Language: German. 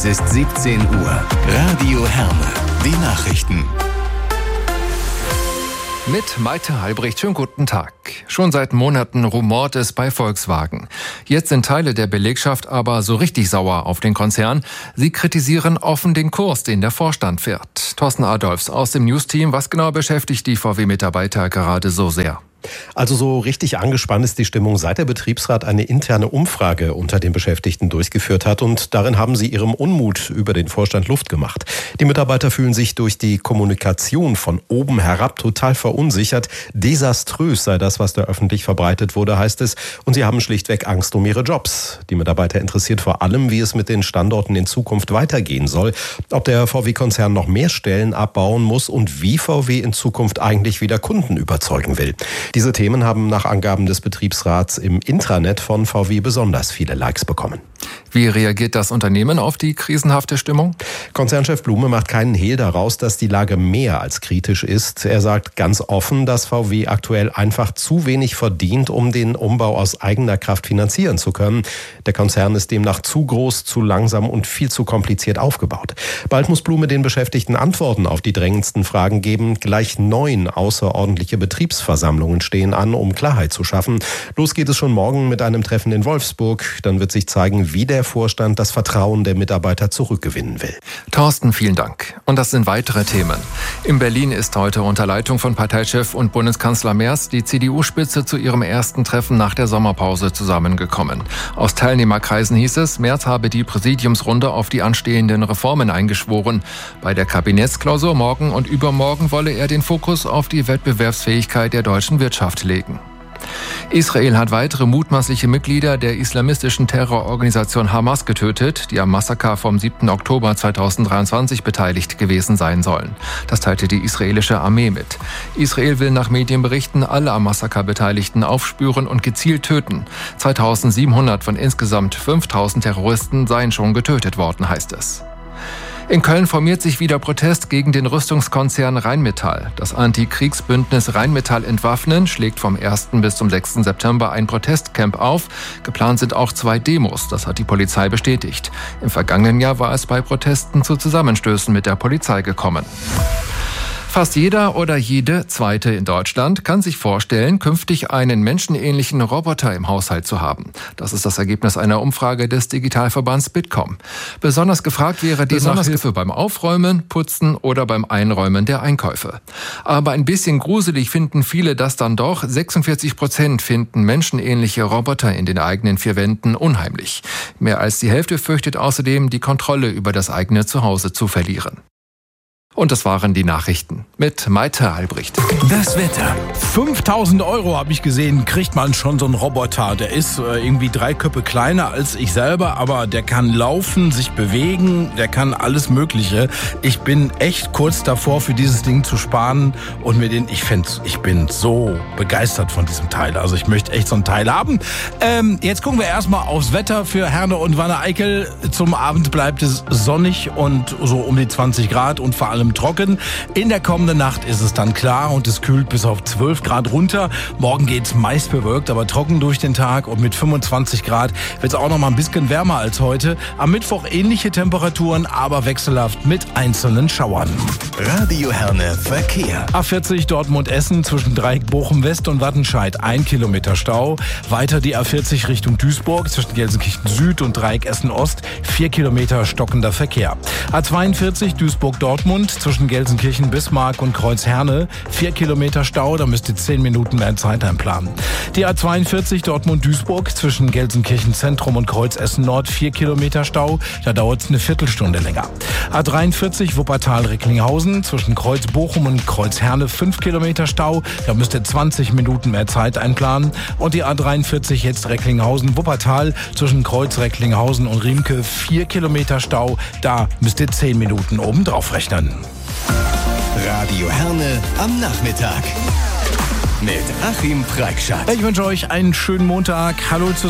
Es ist 17 Uhr. Radio Herne. Die Nachrichten. Mit Maite Halbricht, schönen guten Tag. Schon seit Monaten rumort es bei Volkswagen. Jetzt sind Teile der Belegschaft aber so richtig sauer auf den Konzern. Sie kritisieren offen den Kurs, den der Vorstand fährt. Thorsten Adolfs aus dem News-Team. Was genau beschäftigt die VW-Mitarbeiter gerade so sehr? Also so richtig angespannt ist die Stimmung, seit der Betriebsrat eine interne Umfrage unter den Beschäftigten durchgeführt hat. Und darin haben sie ihrem Unmut über den Vorstand Luft gemacht. Die Mitarbeiter fühlen sich durch die Kommunikation von oben herab total verunsichert. Desaströs sei das, was da öffentlich verbreitet wurde, heißt es. Und sie haben schlichtweg Angst um ihre Jobs. Die Mitarbeiter interessiert vor allem, wie es mit den Standorten in Zukunft weitergehen soll. Ob der VW-Konzern noch mehr Stellen abbauen muss und wie VW in Zukunft eigentlich wieder Kunden überzeugen will. Diese Themen haben nach Angaben des Betriebsrats im Intranet von VW besonders viele Likes bekommen. Wie reagiert das Unternehmen auf die krisenhafte Stimmung? Konzernchef Blume macht keinen Hehl daraus, dass die Lage mehr als kritisch ist. Er sagt ganz offen, dass VW aktuell einfach zu wenig verdient, um den Umbau aus eigener Kraft finanzieren zu können. Der Konzern ist demnach zu groß, zu langsam und viel zu kompliziert aufgebaut. Bald muss Blume den Beschäftigten Antworten auf die drängendsten Fragen geben. Gleich 9 außerordentliche Betriebsversammlungen stehen an, um Klarheit zu schaffen. Los geht es schon morgen mit einem Treffen in Wolfsburg. Dann wird sich zeigen, wie der Vorstand das Vertrauen der Mitarbeiter zurückgewinnen will. Thorsten, vielen Dank. Und das sind weitere Themen. In Berlin ist heute unter Leitung von Parteichef und Bundeskanzler Merz die CDU-Spitze zu ihrem ersten Treffen nach der Sommerpause zusammengekommen. Aus Teilnehmerkreisen hieß es, Merz habe die Präsidiumsrunde auf die anstehenden Reformen eingeschworen. Bei der Kabinettsklausur morgen und übermorgen wolle er den Fokus auf die Wettbewerbsfähigkeit der deutschen Wirtschaft legen. Israel hat weitere mutmaßliche Mitglieder der islamistischen Terrororganisation Hamas getötet, die am Massaker vom 7. Oktober 2023 beteiligt gewesen sein sollen. Das teilte die israelische Armee mit. Israel will nach Medienberichten alle am Massaker Beteiligten aufspüren und gezielt töten. 2700 von insgesamt 5000 Terroristen seien schon getötet worden, heißt es. In Köln formiert sich wieder Protest gegen den Rüstungskonzern Rheinmetall. Das Antikriegsbündnis Rheinmetall Entwaffnen schlägt vom 1. bis zum 6. September ein Protestcamp auf. Geplant sind auch 2 Demos, das hat die Polizei bestätigt. Im vergangenen Jahr war es bei Protesten zu Zusammenstößen mit der Polizei gekommen. Fast jeder oder jede Zweite in Deutschland kann sich vorstellen, künftig einen menschenähnlichen Roboter im Haushalt zu haben. Das ist das Ergebnis einer Umfrage des Digitalverbands Bitkom. Besonders gefragt wäre demnach Hilfe beim Aufräumen, Putzen oder beim Einräumen der Einkäufe. Aber ein bisschen gruselig finden viele das dann doch. 46% finden menschenähnliche Roboter in den eigenen 4 Wänden unheimlich. Mehr als die Hälfte fürchtet außerdem, die Kontrolle über das eigene Zuhause zu verlieren. Und das waren die Nachrichten mit Maite Halbricht. Das Wetter. 5.000 € habe ich gesehen, kriegt man schon so einen Roboter. Der ist irgendwie 3 Köpfe kleiner als ich selber, aber der kann laufen, sich bewegen, der kann alles Mögliche. Ich bin echt kurz davor, für dieses Ding zu sparen und ich bin so begeistert von diesem Teil. Also ich möchte echt so ein Teil haben. Jetzt gucken wir erstmal aufs Wetter für Herne und Wanne-Eickel. Zum Abend bleibt es sonnig und so um die 20 Grad und vor allem trocken. In der kommenden Nacht ist es dann klar und es kühlt bis auf 12 Grad runter. Morgen geht's meist bewölkt, aber trocken durch den Tag und mit 25 Grad wird es auch noch mal ein bisschen wärmer als heute. Am Mittwoch ähnliche Temperaturen, aber wechselhaft mit einzelnen Schauern. Radio Herne Verkehr. A40 Dortmund-Essen zwischen Dreieck Bochum-West und Wattenscheid 1 Kilometer Stau. Weiter die A40 Richtung Duisburg zwischen Gelsenkirchen Süd und Dreieck Essen-Ost 4 Kilometer stockender Verkehr. A42 Duisburg-Dortmund zwischen Gelsenkirchen, Bismarck und Kreuz-Herne 4 Kilometer Stau, da müsst ihr 10 Minuten mehr Zeit einplanen. Die A42 Dortmund-Duisburg zwischen Gelsenkirchen Zentrum und Kreuz-Essen-Nord 4 Kilometer Stau, da dauert es eine Viertelstunde länger. A43 Wuppertal-Recklinghausen zwischen Kreuz-Bochum und Kreuz-Herne 5 Kilometer Stau, da müsst ihr 20 Minuten mehr Zeit einplanen. Und die A43 jetzt Recklinghausen-Wuppertal zwischen Kreuz-Recklinghausen und Riemke 4 Kilometer Stau, da müsst ihr 10 Minuten obendrauf rechnen. Radio Herne am Nachmittag mit Achim Preikschat. Ich wünsche euch einen schönen Montag. Hallo zusammen.